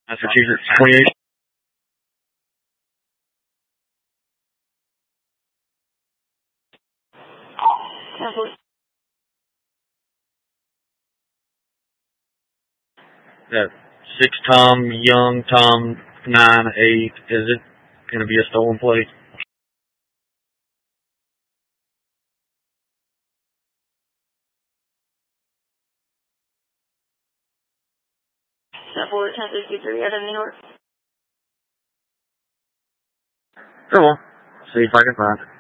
Massachusetts 28. That 6 Tom Young, Tom 9-8. Is it going to be a stolen plate? Forward 1063 out of New York. Sure will. See if I can find it.